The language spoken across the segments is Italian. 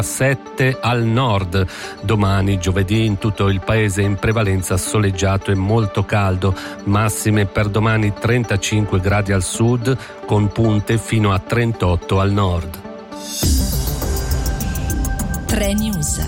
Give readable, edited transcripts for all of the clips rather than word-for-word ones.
7 al nord. Domani, giovedì, in tutto il paese in prevalenza soleggiato e molto caldo. Massime per domani 35 gradi al sud, con punte fino a 38 al nord. 3 News.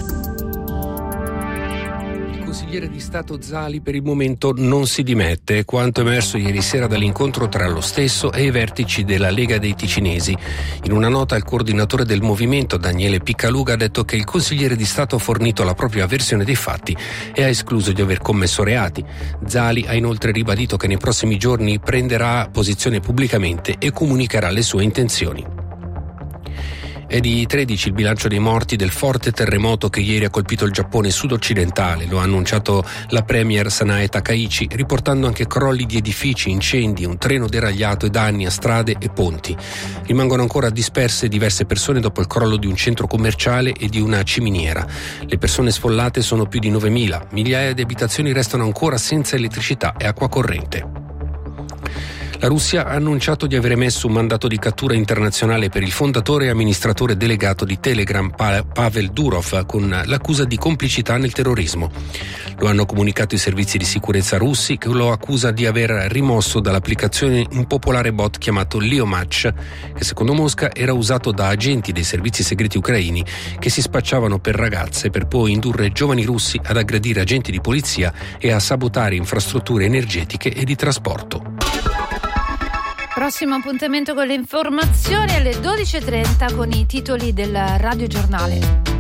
Il consigliere di Stato Zali per il momento non si dimette, quanto emerso ieri sera dall'incontro tra lo stesso e i vertici della Lega dei Ticinesi. In una nota il coordinatore del movimento, Daniele Piccaluga, ha detto che il consigliere di Stato ha fornito la propria versione dei fatti e ha escluso di aver commesso reati. Zali ha inoltre ribadito che nei prossimi giorni prenderà posizione pubblicamente e comunicherà le sue intenzioni. È di 13 il bilancio dei morti del forte terremoto che ieri ha colpito il Giappone sud-occidentale. Lo ha annunciato la premier Sanae Takaichi, riportando anche crolli di edifici, incendi, un treno deragliato e danni a strade e ponti. Rimangono ancora disperse diverse persone dopo il crollo di un centro commerciale e di una ciminiera. Le persone sfollate sono più di 9.000. Migliaia di abitazioni restano ancora senza elettricità e acqua corrente. La Russia ha annunciato di aver emesso un mandato di cattura internazionale per il fondatore e amministratore delegato di Telegram Pavel Durov con l'accusa di complicità nel terrorismo. Lo hanno comunicato i servizi di sicurezza russi, che lo accusa di aver rimosso dall'applicazione un popolare bot chiamato Leomatch, che secondo Mosca era usato da agenti dei servizi segreti ucraini che si spacciavano per ragazze per poi indurre giovani russi ad aggredire agenti di polizia e a sabotare infrastrutture energetiche e di trasporto. Prossimo appuntamento con le informazioni alle 12.30 con i titoli del radiogiornale.